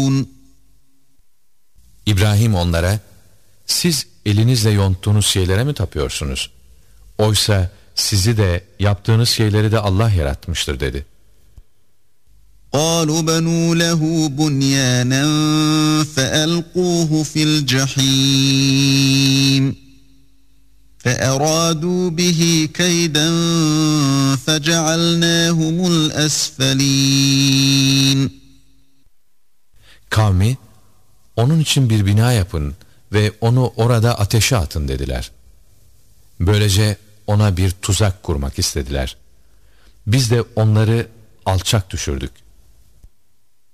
İbrahim onlara, siz elinizle yonttuğunuz şeylere mi tapıyorsunuz? Oysa sizi de yaptığınız şeyleri de Allah yaratmıştır dedi. قالوا بنوا له بنيانا فألقوه في الجحيم فأرادوا به كيدا فجعلناهم الأسفلين. Kavmi, onun için bir bina yapın ve onu orada ateşe atın dediler. Böylece ona bir tuzak kurmak istediler. Biz de onları alçak düşürdük.